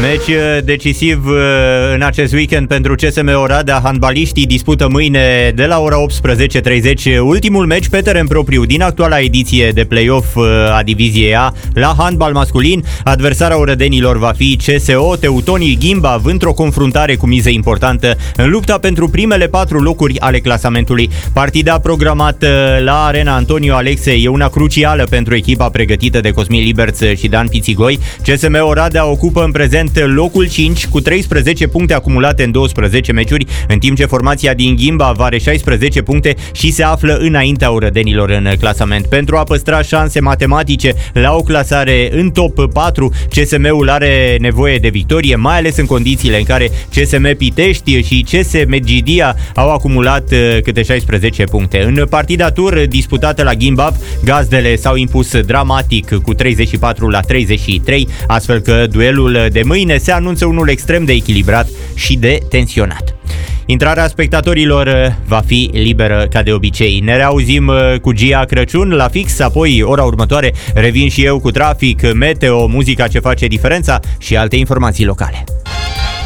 Meci decisiv în acest weekend pentru CSM Oradea. Handbaliștii dispută mâine de la ora 18:30 ultimul meci pe teren propriu din actuala ediție de play-off a Diviziei A la handbal masculin. Adversarea orădenilor va fi CSO Teutonii Gimbav într-o confruntare cu miză importantă în lupta pentru primele 4 locuri ale clasamentului. Partida programată la Arena Antonio Alexe e una crucială pentru echipa pregătită de Cosmin Liberț și Dan Pițigoi. CSM Oradea ocupă în prezent locul 5 cu 13 puncte acumulate în 12 meciuri, în timp ce formația din Gimbav are 16 puncte și se află înaintea orădenilor în clasament. Pentru a păstra șanse matematice la o clasare în top 4, CSM-ul are nevoie de victorie, mai ales în condițiile în care CSM Pitești și CS Medgidia au acumulat câte 16 puncte. În partida tur disputată la Gimbav, gazdele s-au impus dramatic cu 34-33, astfel că duelul de mâine se anunță unul extrem de echilibrat și de tensionat. Intrarea spectatorilor va fi liberă ca de obicei. Ne reauzim cu Gia Crăciun la fix, apoi ora următoare revin și eu cu trafic, meteo, muzica ce face diferența și alte informații locale.